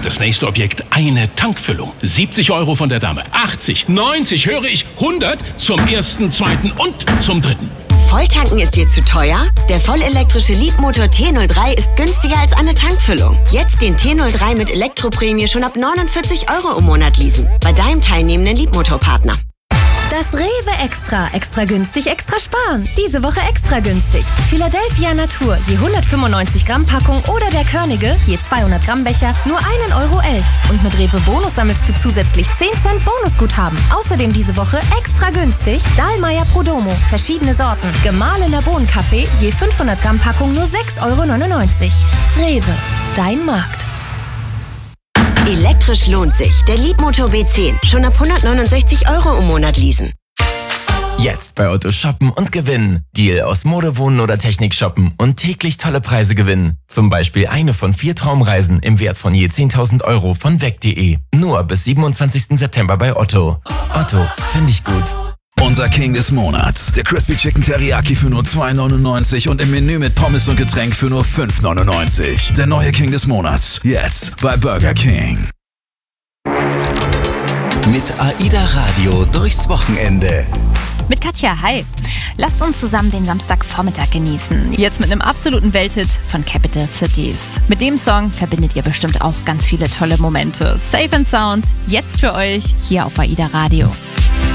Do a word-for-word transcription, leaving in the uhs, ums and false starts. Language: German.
Das nächste Objekt, eine Tankfüllung. siebzig Euro von der Dame. achtzig, neunzig, höre ich, hundert zum ersten, zweiten und zum dritten. Volltanken ist dir zu teuer? Der vollelektrische Leapmotor T null drei ist günstiger als eine Tankfüllung. Jetzt den T null drei mit Elektroprämie schon ab neunundvierzig Euro im Monat leasen. Bei deinem teilnehmenden Leapmotor-Partner. Das Rewe Extra. Extra günstig, extra sparen. Diese Woche extra günstig. Philadelphia Natur, je hundertfünfundneunzig Gramm Packung oder der Körnige, je zweihundert Gramm Becher, nur ein Euro elf. Und mit Rewe Bonus sammelst du zusätzlich zehn Cent Bonusguthaben. Außerdem diese Woche extra günstig Dahlmeier Prodomo, verschiedene Sorten. Gemahlener Bohnenkaffee, je fünfhundert Gramm Packung nur sechs Euro neunundneunzig. Rewe, dein Markt. Elektrisch lohnt sich. Der Leapmotor B zehn. Schon ab hundertneunundsechzig Euro im Monat leasen. Jetzt bei Otto shoppen und gewinnen. Deal aus Mode, Wohnen oder Technik shoppen und täglich tolle Preise gewinnen. Zum Beispiel eine von vier Traumreisen im Wert von je zehntausend Euro von weg punkt de. Nur bis siebenundzwanzigsten September bei Otto. Otto, finde ich gut. Unser King des Monats. Der Crispy Chicken Teriyaki für nur zwei neunundneunzig und im Menü mit Pommes und Getränk für nur fünf neunundneunzig. Der neue King des Monats. Jetzt bei Burger King. Mit AIDA Radio durchs Wochenende. Mit Katja, hi. Lasst uns zusammen den Samstagvormittag genießen. Jetzt mit einem absoluten Welthit von Capital Cities. Mit dem Song verbindet ihr bestimmt auch ganz viele tolle Momente. Safe and Sound, jetzt für euch hier auf AIDA Radio.